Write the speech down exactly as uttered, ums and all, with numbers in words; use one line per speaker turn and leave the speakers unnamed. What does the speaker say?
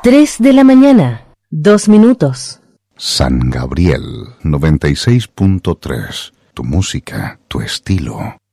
Tres de la mañana, dos minutos.
San Gabriel noventa y seis punto tres. Tu música, tu estilo.